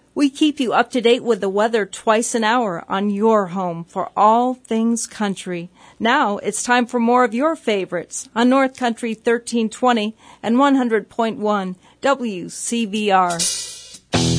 We keep you up to date with the weather twice an hour on your home for all things country. Now it's time for more of your favorites on North Country 1320 and 100.1 WCVR.